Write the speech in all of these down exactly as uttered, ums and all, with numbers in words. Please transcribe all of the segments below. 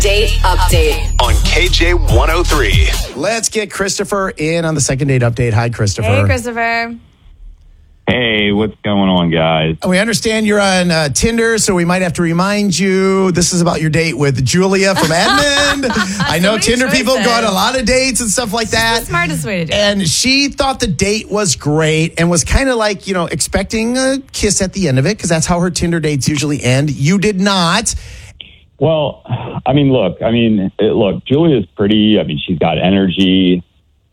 Date update on K J one oh three. Let's get Christopher in on the second date update. Hi, Christopher. Hey, Christopher. Hey, what's going on, guys? We understand you're on uh, Tinder, so we might have to remind you this is about your date with Julia from Edmond. I know many Tinder people choices. go on a lot of dates and stuff like that. It's the smartest way to do it. And she thought the date was great and was kind of like, you know, expecting a kiss at the end of it because that's how her Tinder dates usually end. You did not. Well, I mean, look, I mean, it, look, Julia's pretty. I mean, she's got energy,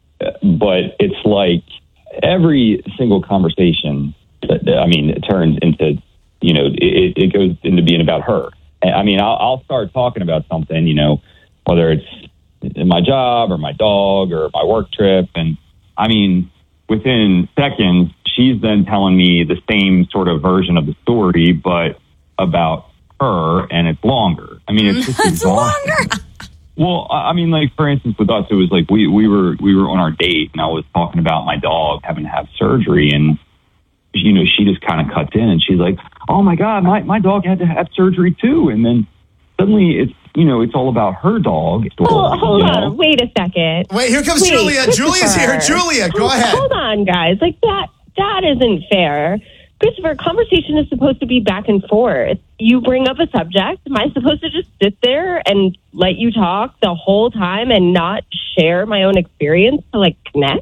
but it's like every single conversation, I mean, it turns into, you know, it, it goes into being about her. I mean, I'll, I'll start talking about something, you know, whether it's my job or my dog or my work trip. And I mean, within seconds, she's then telling me the same sort of version of the story, but about her, and it's longer. I mean, it's just It's exhausting. longer. Well, I mean, like, for instance, with us, it was like we, we were we were on our date, and I was talking about my dog having to have surgery, and, you know, she just kind of cuts in, and she's like, oh, my God, my, my dog had to have surgery, too. And then suddenly it's, you know, it's all about her dog. Oh, hold you know? on. Wait a second. Wait, here comes Wait, Julia. Julia's here. Christopher. Julia, go Hold- ahead. Hold on, guys. Like, that, that isn't fair. Christopher, conversation is supposed to be back and forth. You bring up a subject. Am I supposed to just sit there and let you talk the whole time and not share my own experience to, like, connect?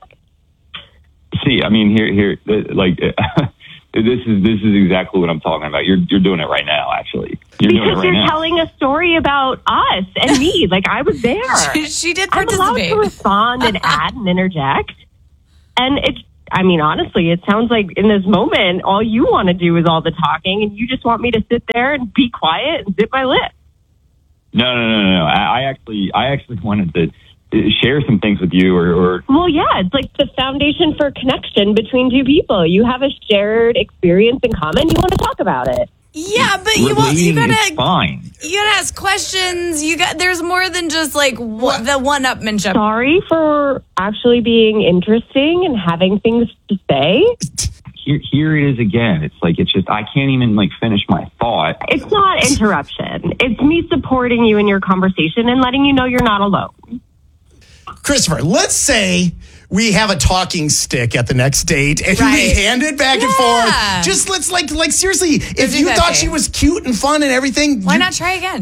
See, I mean, here, here, like, this is this is exactly what I'm talking about. You're you're doing it right now, actually. You're doing it Because right you're now. telling a story about us and me. Like, I was there. She, she did I'm allowed participate. to respond and add and interject. And it's, I mean, honestly, it sounds like in this moment, all you want to do is all the talking, and you just want me to sit there and be quiet and zip my lip. No, no, no, no, no. I, I actually, I actually wanted to share some things with you, or, or Well, yeah, it's like the foundation for connection between two people. You have a shared experience in common. You want to talk about it. Yeah, but you want, you leading is gotta fine. you gotta ask questions. You got there's more than just like what, the one-upmanship. Sorry for actually being interesting and having things to say. Here, here it is again. It's like it's just I can't even like finish my thought. It's not interruption. It's me supporting you in your conversation and letting you know you're not alone. Christopher, let's say we have a talking stick at the next date and we Right. hand it back and Yeah. forth. Just let's like, like seriously, if fifty you thought fifty. she was cute and fun and everything, Why you- not try again?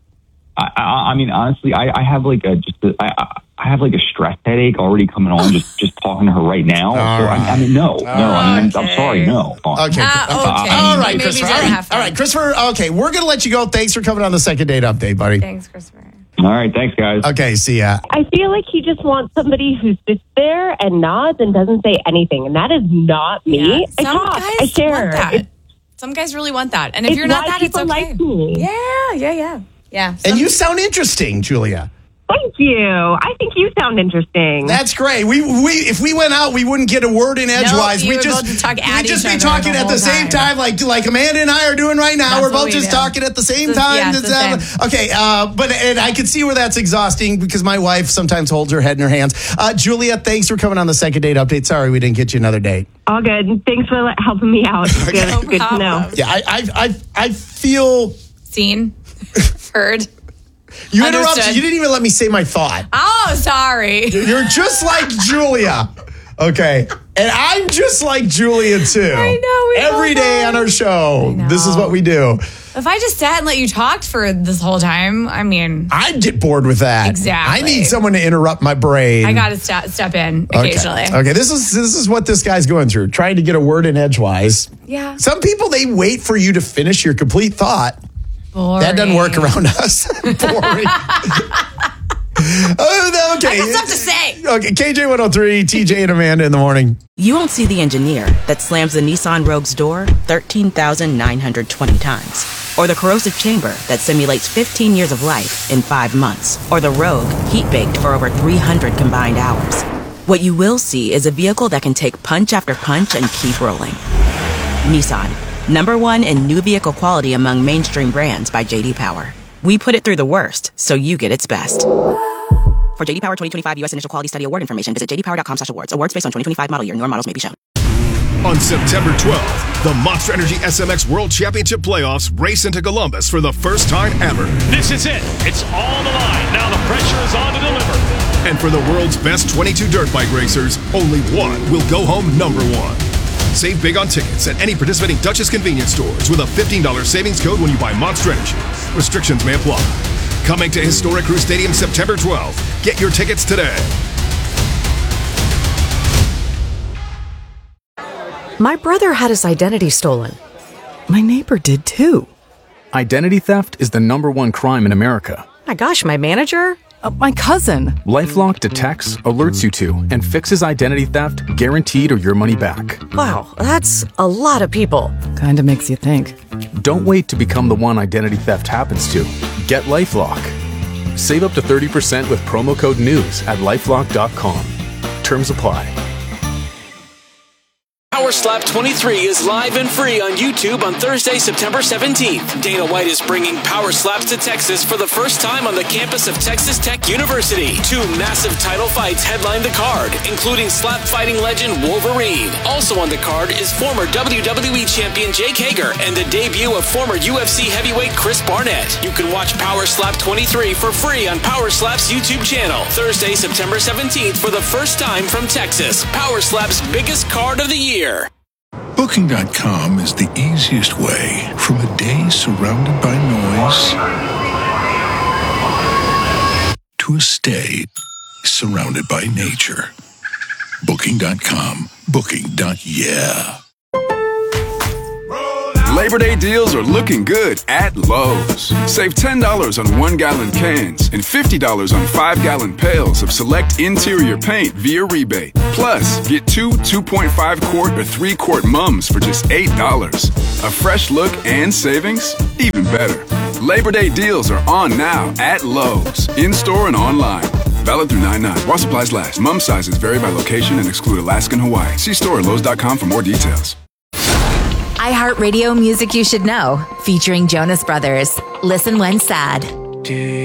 I, I, I mean, honestly, I, I have like a just a, I, I have like a stress headache already coming on just just talking to her right now. All so I, I right. mean, no, no. I mean, I'm, I'm Okay. sorry, no. Okay. Ah, okay. All right, Maybe Christopher. you All didn't right. have fun. All right, Christopher. Okay, we're going to let you go. Thanks for coming on the second date update, buddy. Thanks, Christopher. All right, thanks, guys. Okay, see ya. I feel like he just wants somebody who sits there and nods and doesn't say anything, and that is not me. Yeah. I Some talk, guys I share. want that. It's, Some guys really want that, and if it's you're not why that, it's people okay. like me. Yeah, yeah, yeah, yeah. And you sound interesting, Julia. Thank you. I think you sound interesting. That's great. We we if we went out, we wouldn't get a word in edgewise. you we would just both talk at we'd just each be other talking the at the whole same time. time, like like Amanda and I are doing right now. That's We're what both we just do. talking at the same It's the- time. yeah, it's It's, the uh, same. okay, uh, but and I can see where that's exhausting because my wife sometimes holds her head in her hands. Uh, Julia, thanks for coming on the second date update. Sorry we didn't get you another date. All good. Thanks for le- helping me out. It's good, No it's good to know. problem. Yeah, I I I, I feel Seen, heard. you interrupted. Understood. You didn't even let me say my thought. Oh, sorry. You're just like Julia. Okay. And I'm just like Julia, too. I know, we Every both day are. on our show. I This is know. what we do. If I just sat and let you talk for this whole time, I mean, I'd get bored with that. Exactly. I need someone to interrupt my brain. I got to step step in Okay. occasionally. Okay, this is this is what this guy's going through, trying to get a word in edgewise. Yeah. Some people, they wait for you to finish your complete thought. Boring. That doesn't work around us. Boring. Oh, okay. I got stuff to say. Okay, K J one oh three, T J and Amanda in the morning. You won't see the engineer that slams the Nissan Rogue's door thirteen thousand nine hundred twenty times. Or the corrosive chamber that simulates fifteen years of life in five months. Or the Rogue heat-baked for over three hundred combined hours. What you will see is a vehicle that can take punch after punch and keep rolling. Nissan, number one in new vehicle quality among mainstream brands by J D Power. We put it through the worst, so you get its best. For J D Power twenty twenty-five U S Initial Quality Study Award information, visit j d power dot com slash awards. Awards based on twenty twenty-five model year. Newer models may be shown. On September twelfth, the Monster Energy S M X World Championship Playoffs race into Columbus for the first time ever. This is it. It's all the line. Now the pressure is on to deliver. And for the world's best twenty-two dirt bike racers, only one will go home number one. Save big on tickets at any participating Duchess convenience stores with a fifteen dollars savings code when you buy Monster Energy. Restrictions may apply. Coming to Historic Crew Stadium September twelfth. Get your tickets today. My brother had his identity stolen. My neighbor did too. Identity theft is the number one crime in America. My gosh, my manager? Uh, my cousin. LifeLock detects, alerts you to, and fixes identity theft guaranteed or your money back. Wow, that's a lot of people. Kinda makes you think. Don't wait to become the one identity theft happens to. Get LifeLock. Save up to thirty percent with promo code NEWS at lifelock dot com. Terms apply. Power Slap twenty-three is live and free on YouTube on Thursday, September seventeenth. Dana White is bringing Power Slaps to Texas for the first time on the campus of Texas Tech University. Two massive title fights headline the card, including slap fighting legend Wolverine. Also on the card is former W W E champion Jake Hager and the debut of former U F C heavyweight Chris Barnett. You can watch Power Slap twenty-three for free on Power Slap's YouTube channel. Thursday, September seventeenth for the first time from Texas. Power Slap's biggest card of the year. Booking dot com is the easiest way from a day surrounded by noise to a stay surrounded by nature. Booking dot com. Booking. Yeah. Labor Day deals are looking good at Lowe's. Save ten dollars on one-gallon cans and fifty dollars on five-gallon pails of select interior paint via rebate. Plus, get two two point five quart or three quart mums for just eight dollars. A fresh look and savings? Even better. Labor Day deals are on now at Lowe's, in-store and online. Valid through nine nine. While supplies last. Mum sizes vary by location and exclude Alaska and Hawaii. See store at lowes dot com for more details. iHeartRadio Music You Should Know, featuring Jonas Brothers. Listen when sad.